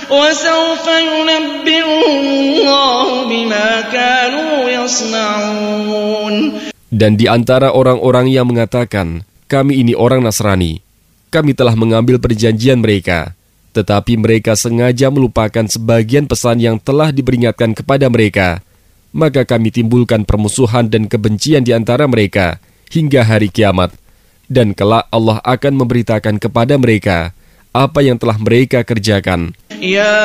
وسوف ينبئهم الله بما كانوا يصنعون. Dan di antara orang-orang yang mengatakan, kami ini orang Nasrani, kami telah mengambil perjanjian mereka, tetapi mereka sengaja melupakan sebagian pesan yang telah diperingatkan kepada mereka. Maka kami timbulkan permusuhan dan kebencian di antara mereka hingga hari kiamat. Dan kelak Allah akan memberitakan kepada mereka apa yang telah mereka kerjakan. Ya